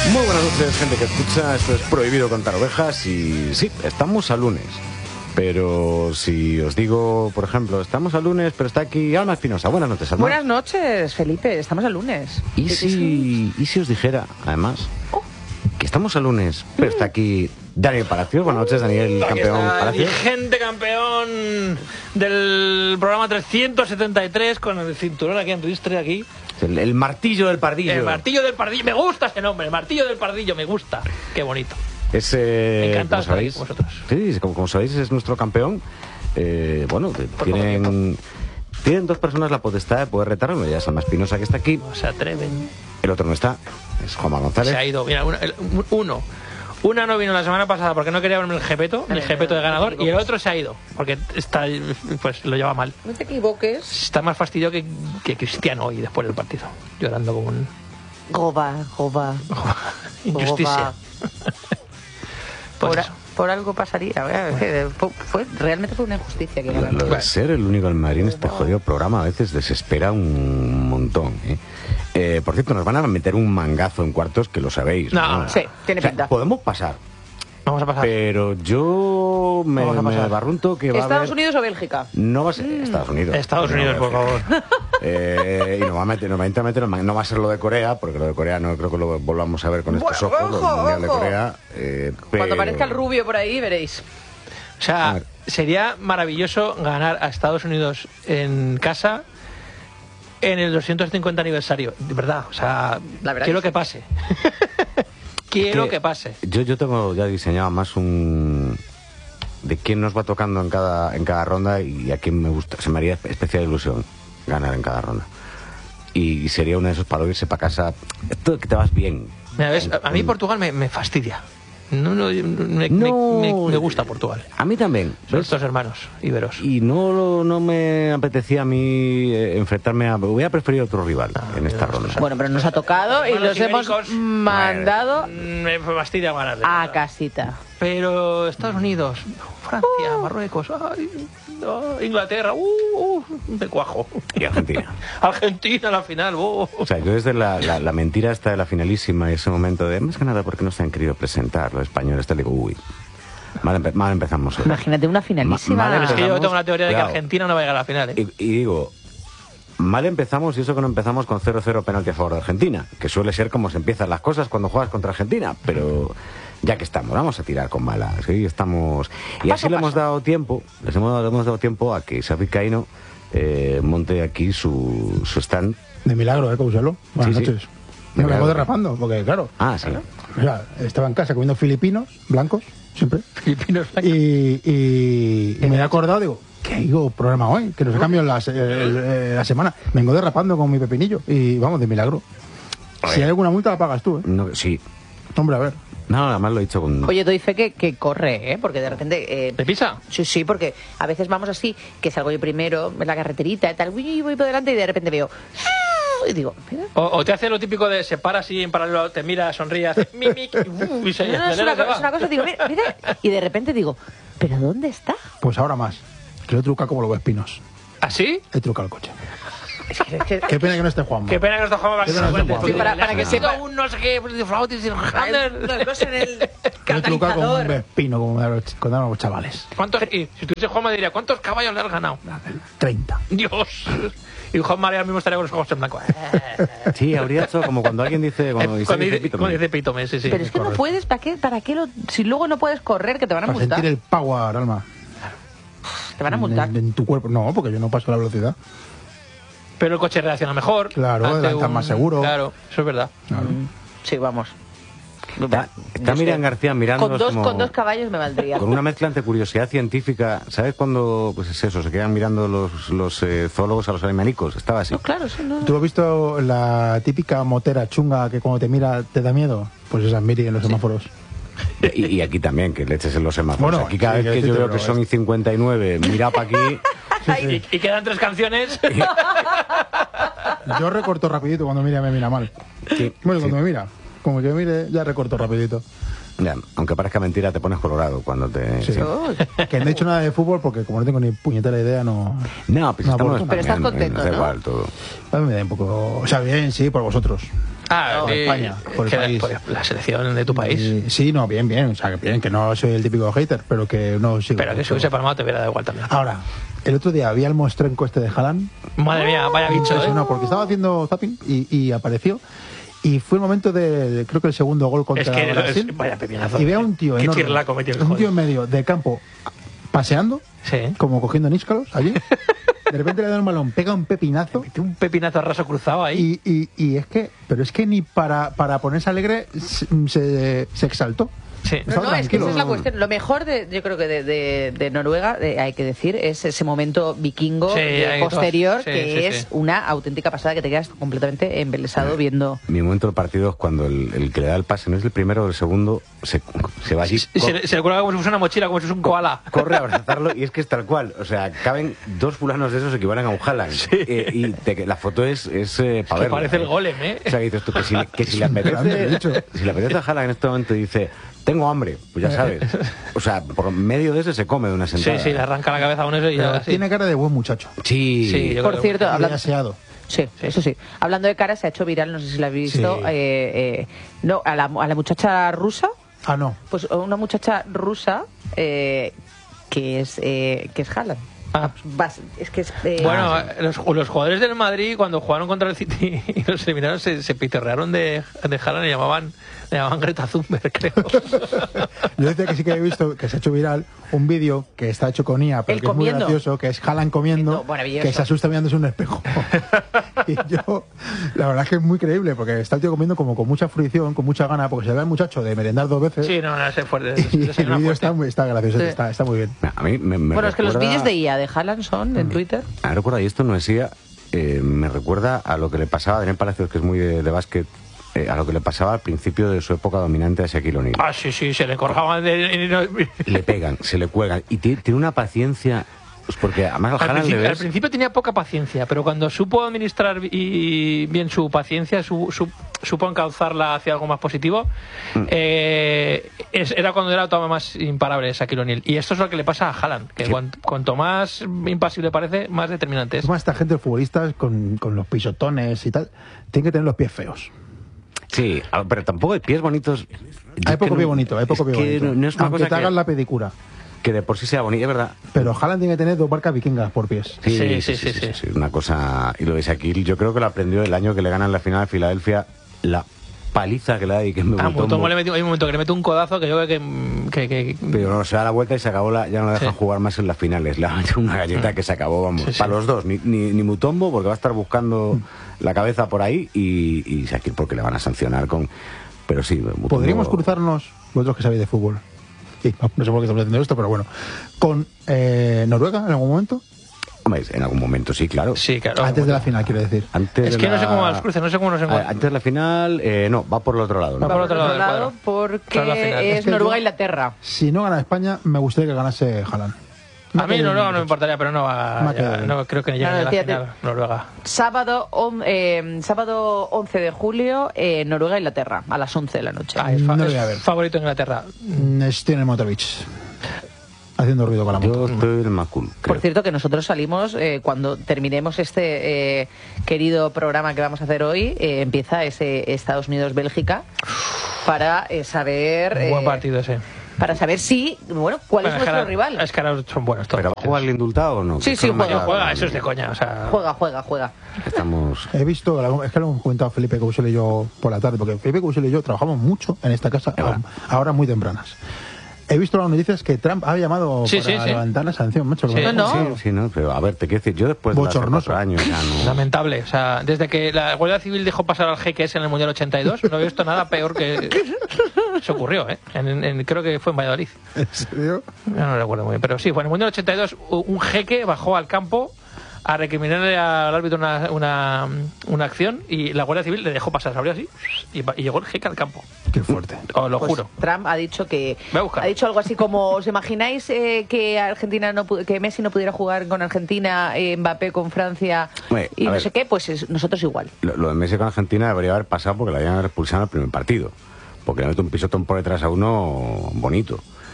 Muy buenas noches, gente que escucha. Esto es Prohibido Contar Ovejas y sí, estamos a lunes. Pero si os digo, por ejemplo, estamos a lunes, pero está aquí Alma Espinosa. Buenas noches, Alma. Buenas noches, Felipe. Estamos a lunes. ¿Y si os dijera, además, que estamos a lunes, pero está aquí Daniel Palacios? Buenas noches, Daniel, campeón Palacios. Gente campeón del programa 373 con el cinturón aquí en ristre, aquí. El martillo del pardillo. El martillo del pardillo. Me gusta ese nombre, el martillo del pardillo, me gusta. Qué bonito. Me encanta estar aquí con vosotros. Sí, como sabéis, es nuestro campeón. Tienen dos personas la potestad de poder retarlo. Ya es Alma Espinosa, que está aquí. No se atreven. El otro no está, es Juanma González. Se ha ido, mira, una no vino la semana pasada porque no quería verme el jepeto de ganador, y el otro se ha ido porque está, pues lo lleva mal. No te equivoques. Está más fastidiado que Cristiano hoy después del partido, llorando como un... Goba. Injusticia. Pues por algo pasaría. Realmente fue una injusticia que Lo de ser el único en Madrid en este jodido programa a veces desespera un montón, por cierto, nos van a meter un mangazo en cuartos, que lo sabéis. No. Sí, tiene pinta. Podemos pasar. Vamos a pasar. Pero yo me barrunto que va a haber... ¿Estados Unidos o Bélgica? No va a ser Estados Unidos. Estados Unidos, por favor. Y nos va a meter no va a ser lo de Corea, porque lo de Corea no creo que lo volvamos a ver con estos ojos, lo del Mundial de Corea. Cuando aparezca el rubio por ahí, veréis. O sea, sería maravilloso ganar a Estados Unidos en casa en el 250 aniversario. De verdad, o sea, quiero que pase. Quiero que pase. Yo tengo ya diseñado más de quién nos va tocando en cada ronda y a quién me gusta. Se me haría especial ilusión ganar en cada ronda. Y sería uno de esos para irse para casa. Esto que te vas bien. Mira, ¿ves? A mí Portugal me fastidia. Me gusta Portugal. A mí también. Son estos hermanos iberos. Y no me apetecía a mí enfrentarme Hubiera preferido otro rival en esta ronda. Bueno, pero nos ha tocado y los hemos mandado me fastidia ganar a casita. Pero Estados Unidos, Francia, Marruecos, Inglaterra, me cuajo. Y Argentina. Argentina, la final. O sea, yo desde la mentira hasta de la finalísima y ese momento de más que nada porque no se han querido presentar los españoles, te digo, mal empezamos. Imagínate una finalísima. Es que yo tengo la teoría de que Argentina no va a llegar a la final. Y digo, mal empezamos, y eso que no empezamos con 0-0 penalti a favor de Argentina, que suele ser como se empiezan las cosas cuando juegas contra Argentina, pero ya que estamos, vamos a tirar con bala, ¿sí? Estamos... Y así le hemos dado tiempo, les hemos dado tiempo a que Xavi Caino monte aquí su stand. De milagro, Causelo. Buenas noches. Sí. Me vengo derrapando, porque claro. Sí. O sea, estaba en casa comiendo filipinos blancos, siempre. Filipinos blancos. Y me he acordado, digo, ¿qué digo programa hoy? Que nos cambian la semana. Vengo derrapando con mi pepinillo y vamos, de milagro. Si hay alguna multa la pagas tú, No, sí. Hombre, a ver. No, además lo he dicho con... Oye, doy fe que corre, porque de repente... ¿Te pisa? Sí, porque a veces vamos así, que salgo yo primero en la carreterita y tal, voy por delante y de repente veo... Y digo, mira. O te hace lo típico de se para así en paralelo, te mira, sonríe, hace y se Es una cosa, digo, mira, y de repente digo, ¿pero dónde está? Pues ahora más. Que lo truca como los espinos. ¿Así? He trucado el coche. Que Qué pena que no esté Juanma. Qué pena que no está Juanma para que sepa un no sé qué, flautis y Los dos en el Lo he trucado como un catalizador. espino, como cuando éramos chavales. Y si tuviese Juanma diría, ¿cuántos caballos le has ganado? 30. Dios. Y Juanma ahora mismo estaría con los ojos en blanco. Sí, habría hecho como cuando alguien dice... Cuando dice pítome, sí. Pero es que no puedes, ¿para qué si luego no puedes correr, que te van a Para multar? sentir el power, Alma. Te van a multar. En tu cuerpo. No, porque yo no paso la velocidad. Pero el coche reacciona mejor. Claro, adelantas más seguro. Claro, eso es verdad. Claro. Sí, vamos. Está Miriam García mirando con dos caballos me valdría. con una mezcla entre curiosidad científica. ¿Sabes cuando pues es eso, se quedan mirando los zoólogos a los animalicos? Estaba así. No, claro, sí, no. ¿Tú has visto la típica motera chunga que cuando te mira te da miedo? Pues esa es Miri en los semáforos. Y aquí también, que le eches en los semáforos. Bueno, aquí cada sí, vez que yo veo que son y 59, mira para aquí... Y quedan 3 canciones. Yo recorto rapidito cuando Miriam me mira mal. Sí, Bueno, sí. cuando me mira. Como que me mire, ya recorto rapidito. Ya, aunque parezca mentira, te pones colorado cuando te... Sí. sí. Que no he hecho nada de fútbol porque como no tengo ni puñetera idea, no... No, pues No, estamos pero estás españoles, contento, nos da ¿no? igual todo. A mí me da un poco... O sea, bien, sí, por vosotros. Ah, por España, por el país. Por la selección de tu país. Sí, no, bien, o sea, que bien, que no soy el típico hater, pero que no sigo. Pero que si hubiese palmado te hubiera dado igual también. Ahora, el otro día había el mostrenco este de Haaland. Madre mía, vaya bicho, No, porque estaba haciendo zapping y apareció. Y fue el momento de, creo que el segundo gol contra Brasil. Vaya pepinazo. Y veo a un tío Qué enorme, chirlaco metió el un tío joder. en medio de campo paseando, Sí. como cogiendo níscalos allí. De repente le da un balón, pega un pepinazo. Metió un pepinazo a raso cruzado ahí. Y es que, pero es que ni para ponerse alegre se exaltó. Sí. Estaba No, es que tranquilo. esa es la cuestión. Lo mejor, yo creo que de Noruega, hay que decir, es ese momento vikingo Sí, hay que posterior, sí, que sí, es sí. una auténtica pasada, que te quedas completamente embelesado viendo. Mi momento del partido es cuando el que le da el pase, no es el primero o el segundo, se va allí. Se le cuelga como si fuese una mochila, como si fuese un koala. Corre a abrazarlo y es que es tal cual. O sea, caben dos fulanos de esos equivalen a un Haaland. La foto es para Que verla. parece el golem, ¿eh? O sea, dices tú que si le Grande, de hecho. apetece, si le apetece a Haaland en este momento y dice, tengo hambre, pues ya sabes. O sea, por medio de ese se come de una sentada. Sí, le arranca la cabeza a uno y Pero ya así. tiene cara de buen muchacho. Sí. Sí, yo Por creo cierto, Y hablando. aseado. Sí, eso sí. Hablando de cara, se ha hecho viral, no sé si la habéis visto. Sí. No, a la muchacha rusa, Ah, no. pues una muchacha rusa que es Haaland. Ah. Es que es. Bueno, los jugadores del Madrid, cuando jugaron contra el City y los eliminaron, se pitorrearon de Haaland y le llamaban Greta Thunberg, creo. Yo decía que sí que he visto que se ha hecho viral un vídeo que está hecho con IA, pero Él que es muy comiendo. gracioso, que es Haaland comiendo, No, maravilloso. que se asusta mirándose en un espejo. Y yo, la verdad es que es muy creíble, porque está el tío comiendo como con mucha fruición, con mucha gana, porque se ve al muchacho de merendar 2 veces. Sí, no, ese fuerte. Y ese el no vídeo fuerte. está gracioso, Sí. está muy bien. A mí me Bueno, es que los recuerda- vídeos de IA de Haaland son en Twitter. Me recuerda, y esto no es IA, me recuerda a lo que le pasaba a Daniel Palacios, que es muy de básquet, a lo que le pasaba al principio de su época dominante a Shaquille O'Neal. Ah, sí, se le corjaban Le pegan, se le cuelgan, y tiene una paciencia, pues porque además al Haaland le al ves... principio tenía poca paciencia, pero cuando supo administrar bien su paciencia, supo encauzarla hacia algo más positivo, era cuando era todavía más imparable Shaquille O'Neal. Y esto es lo que le pasa a Haaland, que cuanto más impasible parece, más determinante es. Es más, esta gente, los futbolistas, con los pisotones y tal, tienen que tener los pies feos. Sí, pero tampoco hay pies bonitos. Hay poco pie bonito, hay poco pie que bonito. no es una Aunque cosa te hagas que, la pedicura. que de por sí sea bonita, es verdad. Pero Haaland tiene que tener 2 barcas vikingas por pies. Sí. Una cosa... Y lo de Shaquille, yo creo que lo aprendió el año que le ganan la final de Filadelfia, la paliza que le da y que me A Mutombo. Mutombo hay un momento que le mete un codazo que yo creo que Pero no, se da la vuelta y se acabó ya no le dejan Sí. jugar más en las finales. Le han hecho una galleta que se acabó, vamos. Sí, sí. Para los dos, ni Mutombo, porque va a estar buscando la cabeza por ahí, y Shaquille porque le van a sancionar con... Pero sí, Mutombo... Podríamos cruzarnos, vosotros que sabéis de fútbol, y no sé por qué estamos haciendo esto, pero bueno, con Noruega en algún momento, Hombre, en algún momento, sí, claro. sí, claro. antes de la final, quiero decir. Antes Es de que no la- sé cómo los cruces, no sé cómo los encuentran. Antes de la final, no, va por el otro lado. ¿no? Va por otro lado del cuadro. Claro, la porque final. es Es que Noruega-Inglaterra. Si no gana España, me gustaría que ganase Haaland. A mí Noruega no me importaría, pero no va. Me ha quedado No creo que ni llegue No, a la fíjate. final Noruega. Sábado 11 de julio, Noruega-Inglaterra, a las 11 de la noche. Ah, es, No lo es voy a ver. favorito Inglaterra. Estoy en el Motovic, haciendo ruido con la moto. Yo estoy el más cool, Por creo. cierto, que nosotros salimos, cuando terminemos este querido programa que vamos a hacer hoy, empieza ese Estados Unidos-Bélgica para saber... Buen partido ese. Para saber si, bueno, cuál es Bueno, nuestro rival. Es que ahora son buenos todos. ¿Pero va a jugar el indultado o no? Sí, Que sí, eso no me ha juega, quedado Juega, claro. eso es de coña. O sea, Juega. Estamos... He visto, es que lo hemos comentado Felipe Cousel y yo por la tarde, porque Felipe Cousel y yo trabajamos mucho en esta casa a horas muy tempranas. He visto las noticias que Trump ha llamado Sí, para sí. levantar la sanción, macho. Sí. No. Sí, no, pero a ver, te quiero decir, yo después de hace Bochornoso. 4 años ya no... lamentable. O sea, desde que la Guardia Civil dejó pasar al jeque ese en el Mundial 82, no he visto nada peor que... Se ocurrió, ¿eh? Creo que fue en Valladolid. ¿En serio? Yo no recuerdo muy bien, pero sí, fue en el Mundial 82 un jeque bajó al campo a recriminarle al árbitro una acción y la Guardia Civil le dejó pasar, se abrió así y llegó el jeque al campo. Qué fuerte. Os lo Pues juro. Trump ha dicho que Voy a buscar. ha dicho algo así como, ¿os imagináis que Argentina que Messi no pudiera jugar con Argentina, Mbappé con Francia Hombre, y a no ver. sé qué? Pues nosotros igual. Lo de Messi con Argentina debería haber pasado porque la habían expulsado en el primer partido. Porque le mete un pisotón por detrás a uno bonito.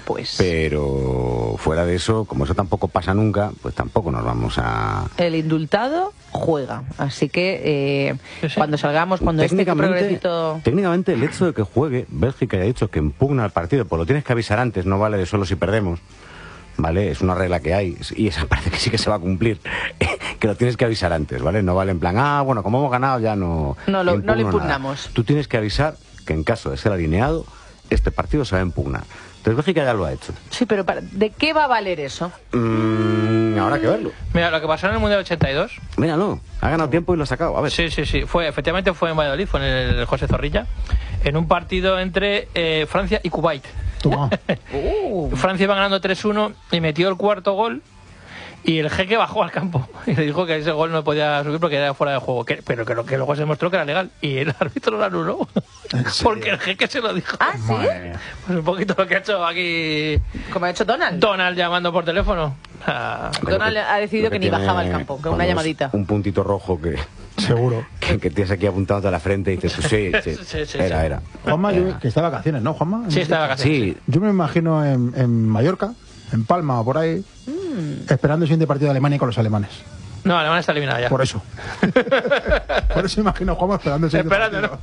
Pues... Pero fuera de eso, como eso tampoco pasa nunca, pues tampoco nos vamos a... El indultado juega, así que cuando salgamos, cuando este progresito... Técnicamente el hecho de que juegue, Bélgica ya ha dicho que impugna el partido, pues lo tienes que avisar antes, no vale de solo si perdemos. ¿Vale? Es una regla que hay y esa parece que sí que se va a cumplir, que lo tienes que avisar antes, ¿vale? No vale en plan, bueno, como hemos ganado ya no lo impugnamos. Tú tienes que avisar que en caso de ser alineado, este partido se va a impugnar. Entonces Bélgica ya lo ha hecho. Sí, pero ¿de qué va a valer eso? Habrá que verlo. Mira, lo que pasó en el Mundial 82... Míralo, ha ganado tiempo y lo ha sacado, a ver. Sí, efectivamente fue en Valladolid, fue en el José Zorrilla, en un partido entre Francia y Kuwait. Francia iba ganando 3-1 y metió el cuarto gol y el jeque bajó al campo y le dijo que ese gol no podía subir porque era fuera de juego, pero que luego se demostró que era legal y el árbitro lo anuló porque el jeque se lo dijo. ¿Ah, sí? Pues un poquito lo que ha hecho aquí, como ha hecho Donald llamando por teléfono. Donald ha decidido que ni bajaba al campo, que una llamadita, un puntito rojo que seguro que tienes aquí apuntado a la frente y dices, sí, era. Juanma, que está de vacaciones, ¿no, Juanma? Sí, está de vacaciones. Sí. Yo me imagino en Mallorca, en Palma o por ahí, esperando el siguiente partido de Alemania con los alemanes. No, Alemania está eliminada ya. Por eso. Por eso imagino a Juanma esperando el siguiente partido.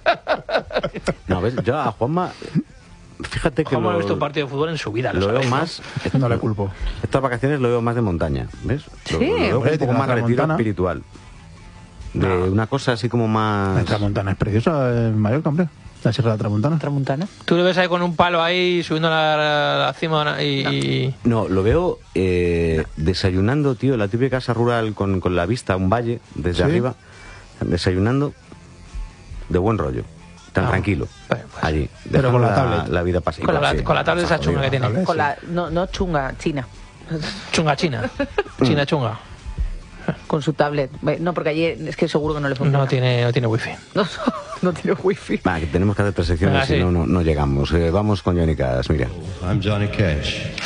No, ves, yo a Juanma... Fíjate que Juanma no ha visto un partido de fútbol en su vida. Lo veo más... No le culpo. Estas vacaciones lo veo más de montaña, ¿ves? Sí. Lo veo un poco más retiro espiritual. De una cosa así como más... La Tramontana es preciosa en Mallorca, hombre. La Sierra de la Tramontana. Tú lo ves ahí con un palo ahí subiendo a la cima y... No, lo veo desayunando, tío, la típica casa rural con la vista a un valle desde arriba, desayunando de buen rollo, tan tranquilo, pues, allí. Pero con la tablet. La vida pasa. Con la tablet esa chunga que tiene. Con la, no chunga, china. Chunga. Chunga. Con su tablet. No, porque allí es que seguro que no le funciona. No tiene wifi. No tiene wifi. Que tenemos que hacer 3 secciones, si no llegamos. Vamos con Johnny Cash, mira. I'm Johnny Cash.